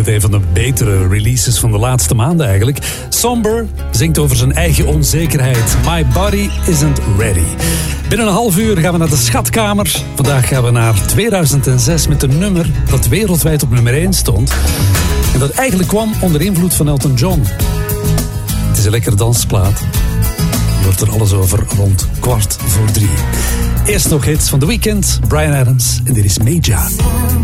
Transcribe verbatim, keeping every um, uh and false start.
met een van de betere releases van de laatste maanden eigenlijk. Somber zingt over zijn eigen onzekerheid. My body isn't ready. Binnen een half uur gaan we naar de schatkamer. Vandaag gaan we naar tweeduizend zes met een nummer dat wereldwijd op nummer één stond. En dat eigenlijk kwam onder invloed van Elton John. Het is een lekkere dansplaat. Je hoort er alles over rond kwart voor drie. Eerst nog hits van The Weeknd, Bryan Adams en dit is Major.